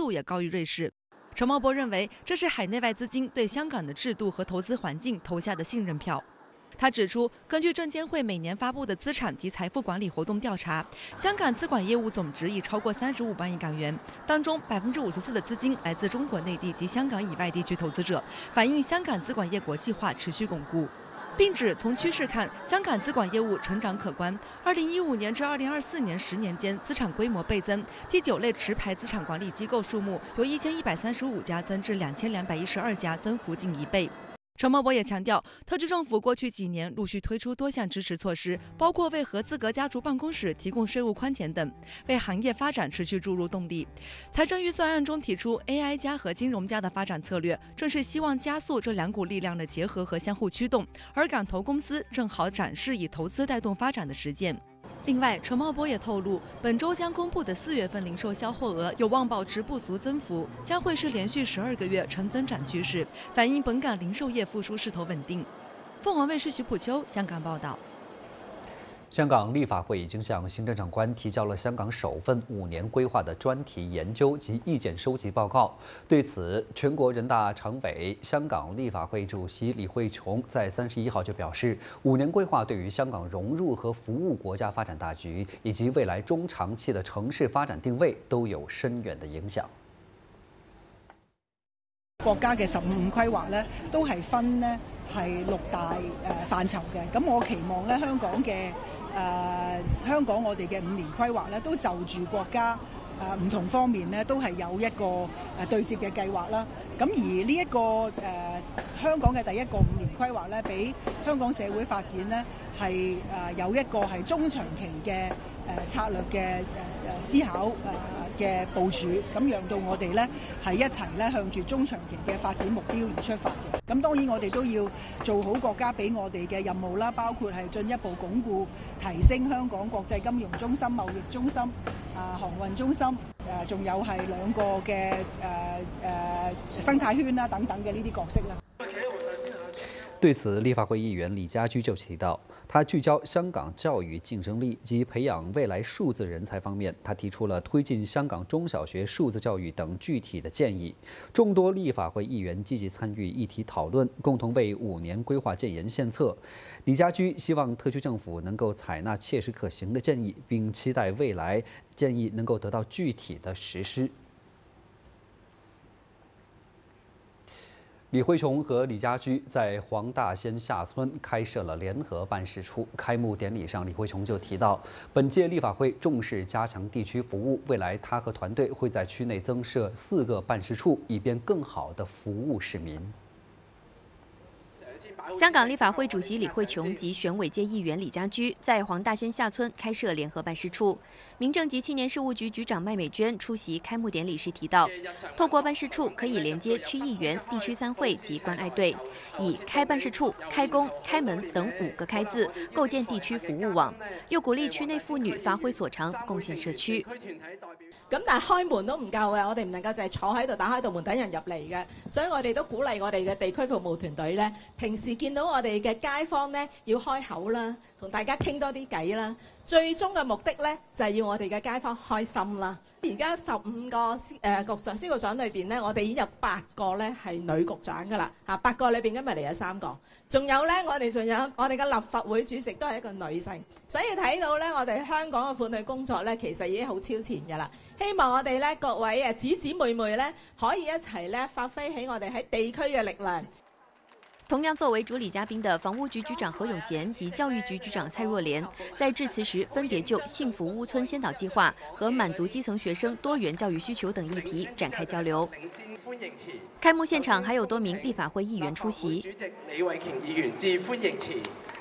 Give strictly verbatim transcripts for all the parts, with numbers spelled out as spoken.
度也高于瑞士。陈茂波认为，这是海内外资金对香港的制度和投资环境投下的信任票。他指出，根据证监会每年发布的资产及财富管理活动调查，香港资管业务总值已超过三十五万亿港元，当中百分之五十四的资金来自中国内地及香港以外地区投资者，反映香港资管业国际化持续巩固。并指从趋势看，香港资管业务成长可观。二零一五年至二零二四年十年间，资产规模倍增，第九类持牌资产管理机构数目由一千一百三十五家增至两千两百一十二家，增幅近一倍。陈茂波也强调，特区政府过去几年陆续推出多项支持措施，包括为合资格家族办公室提供税务宽减等，为行业发展持续注入动力。财政预算案中提出 A I 加和金融加的发展策略，正是希望加速这两股力量的结合和相互驱动，而港投公司正好展示以投资带动发展的实践。另外，陈茂波也透露，本周将公布的四月份零售销货额有望保持不俗增幅，将会是连续十二个月呈增长趋势，反映本港零售业复苏势头稳定。凤凰卫视徐普秋香港报道。 香港立法会已经向行政长官提交了香港首份五年规划的专题研究及意见收集报告。对此，全国人大常委、香港立法会主席李慧琼在三十一号就表示，五年规划对于香港融入和服务国家发展大局，以及未来中长期的城市发展定位都有深遠的影響。 國家嘅十五五規劃咧，都係分咧係六大誒範疇嘅。咁我期望咧香港嘅誒、呃、香港我哋嘅五年規劃咧，都就住國家誒唔、呃、同方面咧，都係有一個誒對接嘅計劃啦。咁而呢、這、一個誒、呃、香港嘅第一個五年規劃咧，俾香港社會發展咧係誒有一個係中長期嘅誒、呃、策略嘅誒誒思考誒。呃嘅部署，咁讓到我哋咧係一齊咧向住中長期嘅發展目標而出發嘅。咁當然我哋都要做好國家俾我哋嘅任務啦，包括係進一步鞏固、提升香港國際金融中心、貿易中心、啊航運中心，誒仲有係兩個嘅誒誒生態圈啦等等嘅呢啲角色啦。 对此，立法会议员李家驹就提到，他聚焦香港教育竞争力及培养未来数字人才方面，他提出了推进香港中小学数字教育等具体的建议。众多立法会议员积极参与议题讨论，共同为五年规划建言献策。李家驹希望特区政府能够采纳切实可行的建议，并期待未来建议能够得到具体的实施。李慧琼和李家驹在黄大仙下村开设了联合办事处。开幕典礼上，李慧琼就提到，本届立法会重视加强地区服务，未来她和团队会在区内增设四个办事处，以便更好地服务市民。 香港立法会主席李慧琼及选委界议员李家驹在黄大仙下村开设联合办事处。民政及青年事务局局长麦美娟出席开幕典礼时提到，透过办事处可以连接区议员、地区三会及关爱队，以开办事处、开工、开門等五個開字構建地區服務網，又鼓勵區內婦女發揮所長，貢獻社區。 咁但係開門都唔夠嘅，我哋唔能夠就係坐喺度打開道門等人入嚟嘅，所以我哋都鼓勵我哋嘅地區服務團隊咧，平時見到我哋嘅街坊咧，要開口啦，同大家傾多啲偈啦。最終嘅目的咧，就係要我哋嘅街坊開心啦。而家十五個誒局長、司局長裏邊咧，我哋已經有八個咧係女局長㗎啦，嚇八個裏邊今日嚟有三個，仲有咧我哋仲有我哋嘅立法會主席都係一個女性，所以睇到咧我哋香港嘅婦女工作咧其實已經好超前㗎啦。希望我哋咧各位誒姊姊妹妹咧可以一齊咧發揮起我哋喺地區嘅力量。 同样作为主礼嘉宾的房屋局局长何永贤及教育局局长蔡若莲，在致辞时分别就幸福屋村先导计划和满足基层学生多元教育需求等议题展开交流。开幕现场还有多名立法会议员出席。主席李慧琼议员致歡迎詞。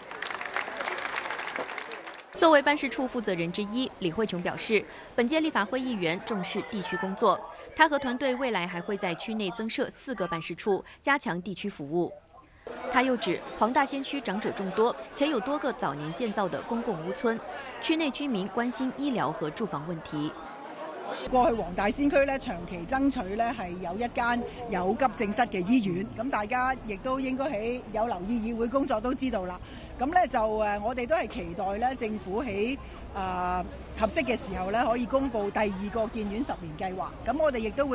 作为办事处负责人之一，李慧琼表示，本届立法会议员重视地区工作，她和团队未来还会在区内增设四个办事处，加强地区服务。他又指，黄大仙区长者众多，且有多个早年建造的公共屋村，區內居民關心醫療和住房問題。 過去黃大仙區咧長期爭取咧係有一間有急症室嘅醫院，咁大家亦都應該喺有留意議會工作都知道啦。咁咧就誒，我哋都係期待咧政府喺誒合適嘅時候咧可以公布第二個建院十年計劃。咁我哋亦都會